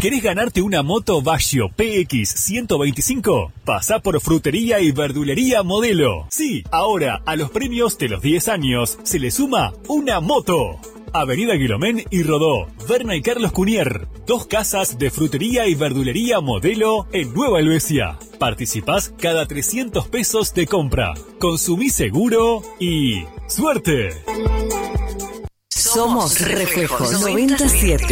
¿Querés ganarte una moto Vaggio PX 125? Pasá por Frutería y Verdulería Modelo. Sí, ahora a los premios de los 10 años se le suma una moto. Avenida Guilomén y Rodó, Berna y Carlos Cunier. 2 casas de Frutería y Verdulería Modelo en Nueva Helvecia. Participás cada 300 pesos de compra. Consumí seguro y ¡suerte! Somos Reflejo 97.